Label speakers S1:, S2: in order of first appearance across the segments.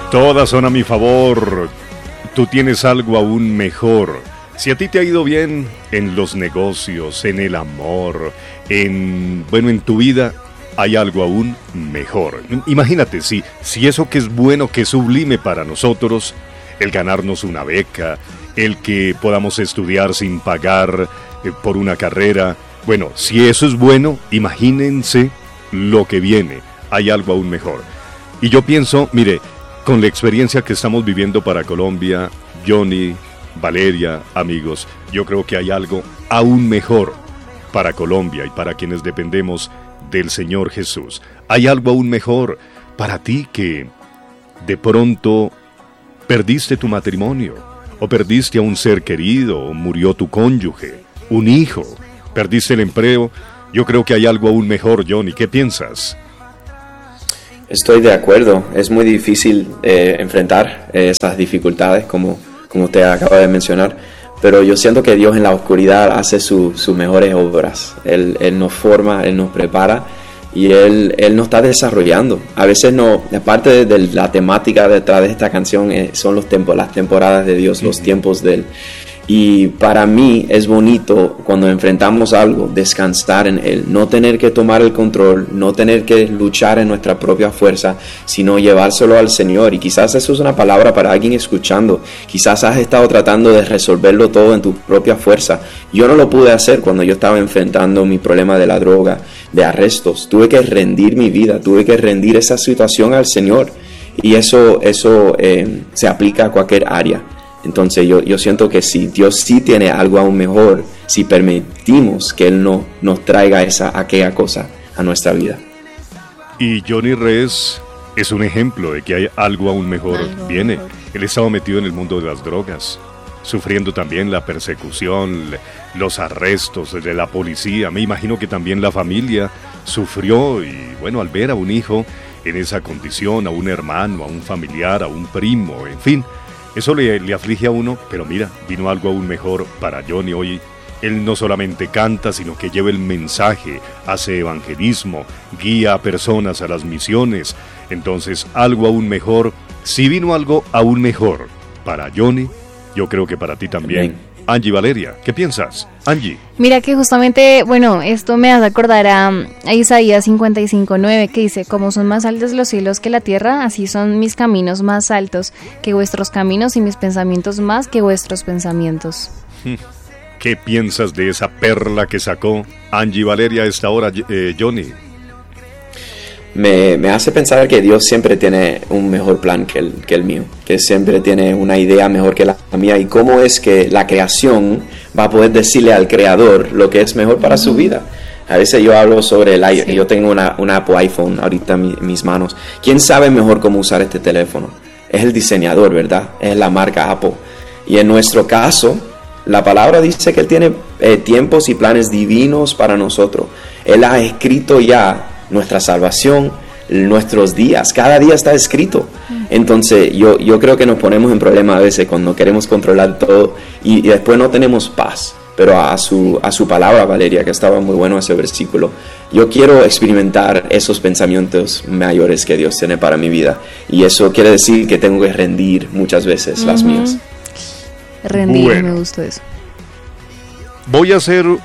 S1: Todas son a mi favor. Tú tienes algo aún mejor. Si a ti te ha ido bien en los negocios, en el amor, en tu vida, hay algo aún mejor. Imagínate, si eso que es bueno, que es sublime para nosotros, el ganarnos una beca, el que podamos estudiar sin pagar por una carrera, bueno, si eso es bueno, imagínense lo que viene. Hay algo aún mejor. Y yo pienso, mire, con la experiencia que estamos viviendo para Colombia, Johnny, Valeria, amigos, yo creo que hay algo aún mejor para Colombia y para quienes dependemos del Señor Jesús. Hay algo aún mejor para ti que de pronto perdiste tu matrimonio, o perdiste a un ser querido, o murió tu cónyuge, un hijo, perdiste el empleo. Yo creo que hay algo aún mejor, Johnny. ¿Qué piensas?
S2: Estoy de acuerdo. Es muy difícil enfrentar esas dificultades, como usted acaba de mencionar, pero yo siento que Dios en la oscuridad hace sus mejores obras. Él nos forma, Él nos prepara y Él nos está desarrollando. A veces no, aparte de la temática detrás de esta canción, son las temporadas de Dios, los tiempos de Él. Y para mí es bonito cuando enfrentamos algo, descansar en Él, no tener que tomar el control, no tener que luchar en nuestra propia fuerza, sino llevárselo al Señor. Y quizás eso es una palabra para alguien escuchando. Quizás has estado tratando de resolverlo todo en tu propia fuerza. Yo no lo pude hacer cuando yo estaba enfrentando mi problema de la droga, de arrestos. Tuve que rendir mi vida, tuve que rendir esa situación al Señor. Y eso se aplica a cualquier área. Entonces yo siento que sí, Dios sí tiene algo aún mejor si permitimos que Él nos traiga aquella cosa a nuestra vida.
S1: Y Johnny Reyes es un ejemplo de que hay algo aún mejor viene. Él estaba metido en el mundo de las drogas, sufriendo también la persecución, los arrestos de la policía. Me imagino que también la familia sufrió y bueno, al ver a un hijo en esa condición, a un hermano, a un familiar, a un primo, en fin, eso le aflige a uno, pero mira, vino algo aún mejor para Johnny hoy. Él no solamente canta, sino que lleva el mensaje, hace evangelismo, guía a personas a las misiones. Entonces, algo aún mejor. Si vino algo aún mejor para Johnny, yo creo que para ti también. Bien. Angie, Valeria, ¿qué piensas? Angie.
S3: Mira que justamente, bueno, esto me hace acordar a Isaías 55:9, que dice: como son más altos los cielos que la tierra, así son mis caminos más altos que vuestros caminos y mis pensamientos más que vuestros pensamientos.
S1: ¿Qué piensas de esa perla que sacó Angie, Valeria a esta hora, Johnny?
S2: Me hace pensar que Dios siempre tiene un mejor plan que el mío, que siempre tiene una idea mejor que la mía, y cómo es que la creación va a poder decirle al creador lo que es mejor para su vida. A veces yo hablo sobre yo tengo una Apple iPhone ahorita en mis manos. ¿Quién sabe mejor cómo usar este teléfono? Es el diseñador, ¿verdad? Es la marca Apple. Y en nuestro caso, la palabra dice que Él tiene tiempos y planes divinos para nosotros. Él ha escrito ya nuestra salvación, nuestros días, cada día está escrito. Entonces yo creo que nos ponemos en problemas a veces cuando queremos controlar todo y después no tenemos paz. Pero a su palabra, Valeria, que estaba muy bueno ese versículo, yo quiero experimentar esos pensamientos mayores que Dios tiene para mi vida, y eso quiere decir que tengo que rendir muchas veces las mías.
S3: Rendir, bueno, me gustó eso.
S1: Voy a hacerle,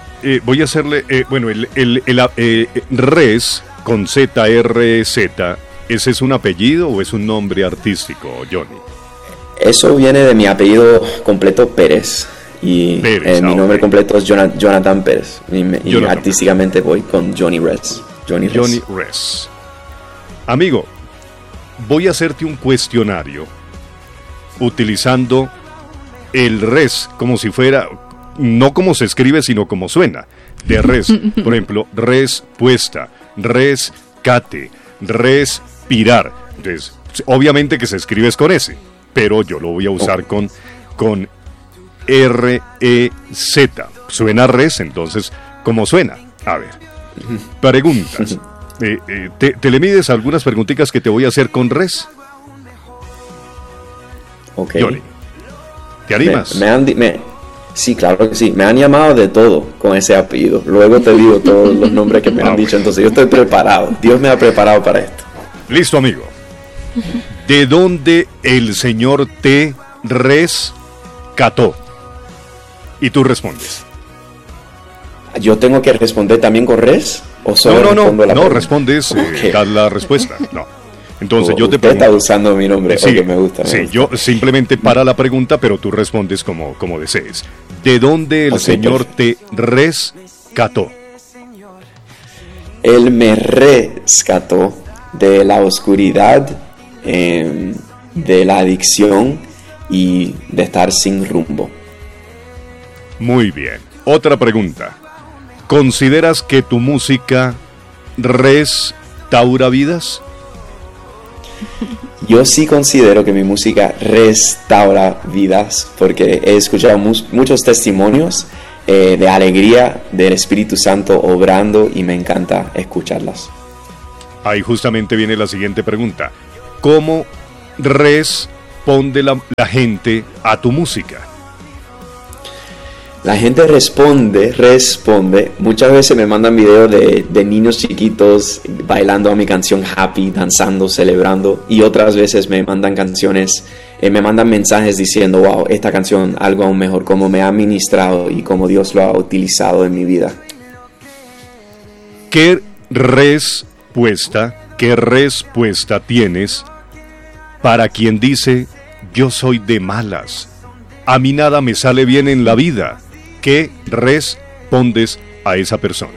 S1: el Res con Z-R-Z, ¿ese es un apellido o es un nombre artístico, Johnny?
S2: Eso viene de mi apellido completo, Pérez, y mi nombre completo es Jonathan Pérez, y artísticamente voy con Johnny Reyes. Johnny
S1: Reyes. Amigo, voy a hacerte un cuestionario utilizando el Res como si fuera, no como se escribe, sino como suena, de res. Por ejemplo, respuesta, rescate, respirar. Entonces, obviamente que se escribe con S, pero yo lo voy a usar con R-E-Z. Suena res, entonces, ¿cómo suena? A ver, preguntas. ¿Te le mides algunas preguntitas que te voy a hacer con res?
S2: Ok.
S1: Johnny, ¿te animas?
S2: Sí, claro que sí. Me han llamado de todo con ese apellido. Luego te digo todos los nombres que me han dicho. Entonces yo estoy preparado. Dios me ha preparado para esto.
S1: Listo, amigo. ¿De dónde el Señor te rescató? Y tú respondes.
S2: ¿Yo tengo que responder también con res? ¿O solo
S1: no, respondes, das la respuesta. No. Entonces yo te
S2: pregunto. Usted está usando mi nombre,
S1: sí,
S2: porque me gusta.
S1: Sí, yo simplemente para la pregunta, pero tú respondes como desees. ¿De dónde el Señor te rescató?
S2: Él me rescató de la oscuridad, de la adicción y de estar sin rumbo.
S1: Muy bien. Otra pregunta. ¿Consideras que tu música restaura vidas?
S2: Yo sí considero que mi música restaura vidas, porque he escuchado muchos testimonios de alegría del Espíritu Santo obrando y me encanta escucharlas.
S1: Ahí justamente viene la siguiente pregunta. ¿Cómo responde la gente a tu música?
S2: La gente responde. Muchas veces me mandan videos de niños chiquitos bailando a mi canción Happy, danzando, celebrando. Y otras veces me mandan canciones, me mandan mensajes diciendo, wow, esta canción, algo aún mejor, cómo me ha ministrado y cómo Dios lo ha utilizado en mi vida.
S1: ¿Qué respuesta tienes para quien dice, yo soy de malas, a mí nada me sale bien en la vida? ¿Qué respondes a esa persona?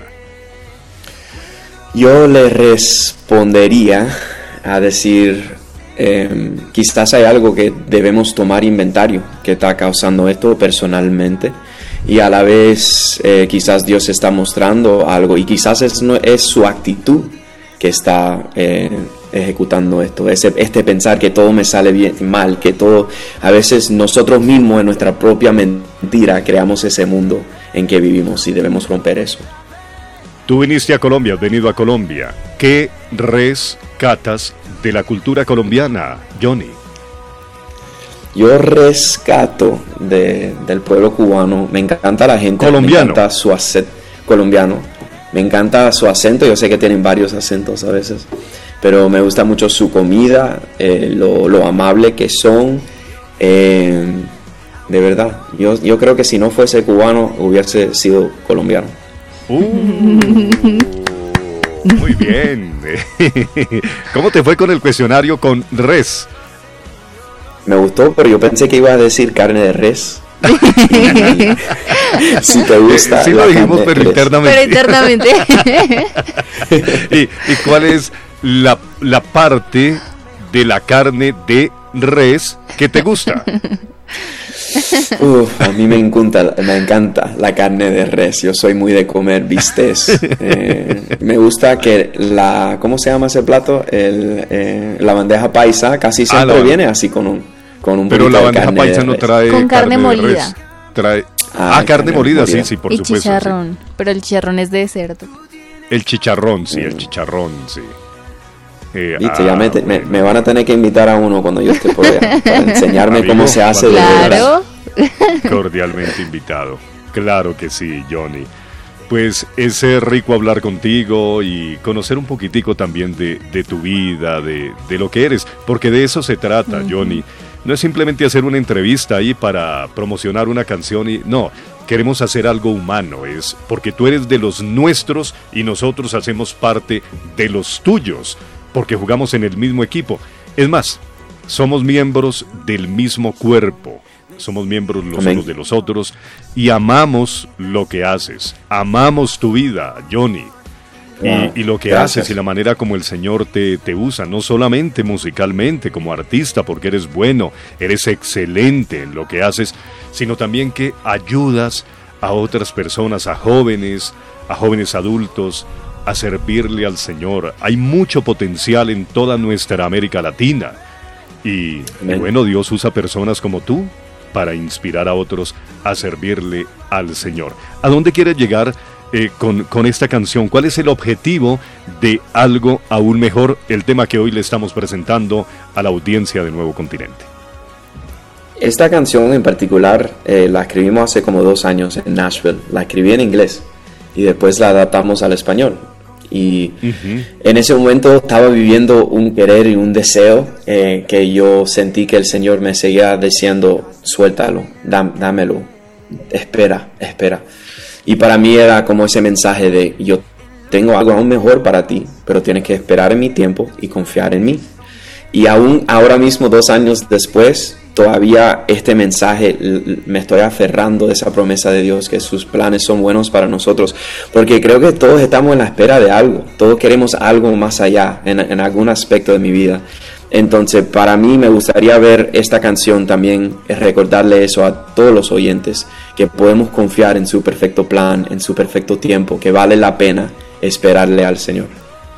S2: Yo le respondería a decir, quizás hay algo que debemos tomar inventario que está causando esto personalmente, y a la vez quizás Dios está mostrando algo y quizás es su actitud que está ejecutando esto, este pensar que todo me sale bien, mal, que todo, a veces nosotros mismos en nuestra propia mentira creamos ese mundo en que vivimos y debemos romper eso.
S1: Tú viniste a Colombia, has venido a Colombia. ¿Qué rescatas de la cultura colombiana, Johnny?
S2: Yo rescato del pueblo cubano, me encanta la gente,
S1: colombiano.
S2: Me encanta su acento colombiano, me encanta su acento, yo sé que tienen varios acentos a veces, pero me gusta mucho su comida, lo amable que son, de verdad, yo creo que si no fuese cubano hubiese sido colombiano.
S1: Muy bien. ¿Cómo te fue con el cuestionario con res?
S2: Me gustó, pero yo pensé que iba a decir carne de res. Si te gusta.
S1: Sí lo dijimos, pero internamente. ¿Y cuál es la parte de la carne de res que te gusta?
S2: A mí me encanta la carne de res. Yo soy muy de comer bistecs. Me gusta que ¿cómo se llama ese plato? La bandeja paisa casi siempre viene así con un
S1: pero la bandeja paisa no trae
S3: con carne molida.
S1: Trae carne molida, sí, por
S3: y
S1: supuesto. Y
S3: chicharrón,
S1: sí.
S3: Pero el chicharrón es de cerdo.
S1: El chicharrón, sí.
S2: Listo, ya me van a tener que invitar a uno cuando yo esté por allá, para enseñarme cómo se hace.
S3: Claro.
S1: Cordialmente invitado. Claro que sí, Johnny. Pues es rico hablar contigo y conocer un poquitico también de tu vida, de lo que eres, porque de eso se trata, Johnny. No es simplemente hacer una entrevista ahí para promocionar una canción y no, queremos hacer algo humano, es porque tú eres de los nuestros y nosotros hacemos parte de los tuyos, porque jugamos en el mismo equipo. Es más, somos miembros del mismo cuerpo. Somos miembros los unos de los otros y amamos lo que haces, amamos tu vida, Johnny, y lo que haces y la manera como el Señor te usa, no solamente musicalmente como artista, porque eres bueno, eres excelente en lo que haces, sino también que ayudas a otras personas, a jóvenes adultos, a servirle al Señor. Hay mucho potencial en toda nuestra América Latina y bueno, Dios usa personas como tú para inspirar a otros a servirle al Señor. ¿A dónde quieres llegar con esta canción? ¿Cuál es el objetivo de Algo Aún Mejor, el tema que hoy le estamos presentando a la audiencia de Nuevo Continente?
S2: Esta canción en particular la escribimos hace como 2 años en Nashville. La escribí en inglés y después la adaptamos al español. Y en ese momento estaba viviendo un querer y un deseo que yo sentí que el Señor me seguía diciendo, suéltalo, dámelo, espera. Y para mí era como ese mensaje de, yo tengo algo aún mejor para ti, pero tienes que esperar en mi tiempo y confiar en mí. Y aún ahora mismo, 2 años después, todavía este mensaje me estoy aferrando de esa promesa de Dios, que sus planes son buenos para nosotros, porque creo que todos estamos en la espera de algo, todos queremos algo más allá en algún aspecto de mi vida. Entonces, para mí me gustaría ver esta canción también, recordarle eso a todos los oyentes, que podemos confiar en su perfecto plan, en su perfecto tiempo, que vale la pena esperarle al Señor.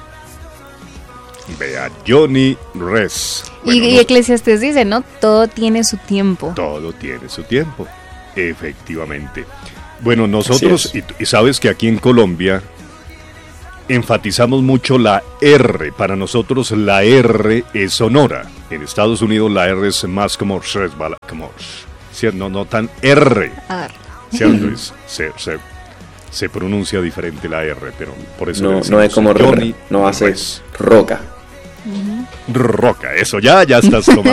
S1: Vea, Johnny Ress.
S3: Bueno, y Eclesiastés dice, ¿no? Todo tiene su tiempo.
S1: Todo tiene su tiempo, efectivamente. Bueno, nosotros, y sabes que aquí en Colombia enfatizamos mucho la R. Para nosotros la R es sonora. En Estados Unidos la R es más como ¿cierto? No tan R. ¿Cierto? Se pronuncia diferente la R, pero por eso
S2: no es como Johnny, no hace roca.
S1: Roca, eso ya estás tomando